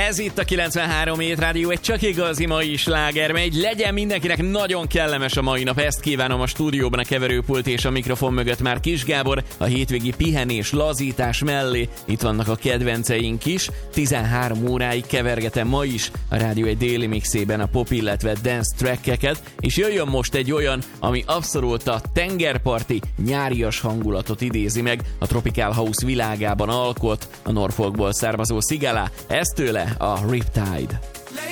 Ez itt a 93 Hét Rádió, egy csak igazi mai sláger megy. Legyen mindenkinek nagyon kellemes a mai nap. Ezt kívánom a stúdióban, a keverőpult és a mikrofon mögött már Kis Gábor. A hétvégi pihenés, lazítás mellé itt vannak a kedvenceink is. 13 óráig kevergetem ma is a Rádió egy déli mixében a pop, illetve dance trackeket, és jöjjön most egy olyan, ami abszolút a tengerparti, nyárias hangulatot idézi meg, a Tropical House világában alkot, a Norfolkból származó Sigala, ez tőle a Riptide.